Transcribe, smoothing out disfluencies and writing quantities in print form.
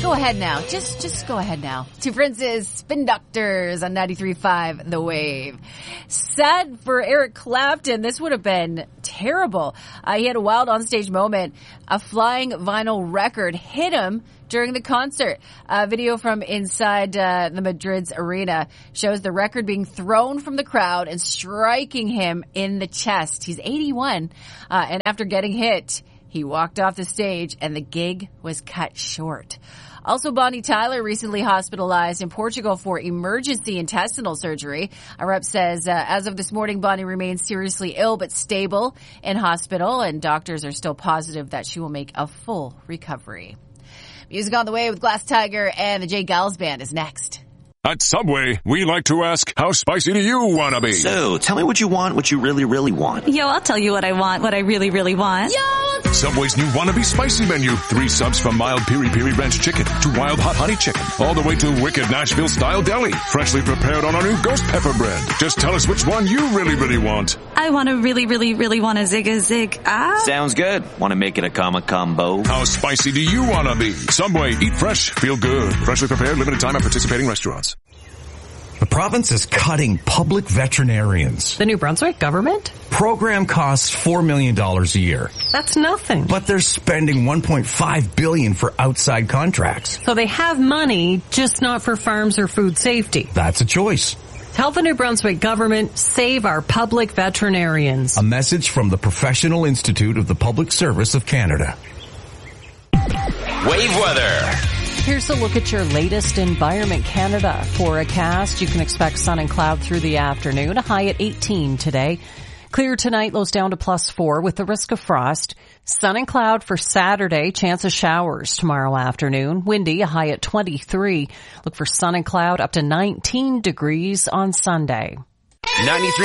Go ahead now. Just go ahead now. Two Princes, Spin Doctors on 93.5 The Wave. Sad for Eric Clapton. This would have been terrible. He had a wild onstage moment. A flying vinyl record hit him during the concert. A video from inside the Madrid's arena shows the record being thrown from the crowd and striking him in the chest. He's 81, and after getting hit, he walked off the stage and the gig was cut short. Also, Bonnie Tyler recently hospitalized in Portugal for emergency intestinal surgery. A rep says as of this morning, Bonnie remains seriously ill but stable in hospital, and doctors are still positive that she will make a full recovery. Music on the way with Glass Tiger and the J. Gals Band is next. At Subway, we like to ask, how spicy do you want to be? So, tell me what you want, what you really, really want. Yo, I'll tell you what I want, what I really, really want. Yo! Subway's new Wannabe Spicy menu. 3 subs from mild piri-piri ranch chicken to wild hot honey chicken. All the way to wicked Nashville-style deli. Freshly prepared on our new ghost pepper bread. Just tell us which one you really, really want. I want to really, really, really want a zig. Sounds good. Want to make it a combo? How spicy do you want to be? Subway, eat fresh, feel good. Freshly prepared, limited time at participating restaurants. The province is cutting public veterinarians. The New Brunswick government? Program costs $4 million a year. That's nothing. But they're spending $1.5 billion for outside contracts. So they have money, just not for farms or food safety. That's a choice. Help the New Brunswick government save our public veterinarians. A message from the Professional Institute of the Public Service of Canada. Wave weather. Here's a look at your latest Environment Canada forecast. You can expect sun and cloud through the afternoon, a high at 18 today. Clear tonight, lows down to +4 with the risk of frost. Sun and cloud for Saturday, chance of showers tomorrow afternoon. Windy, a high at 23. Look for sun and cloud up to 19 degrees on Sunday. 93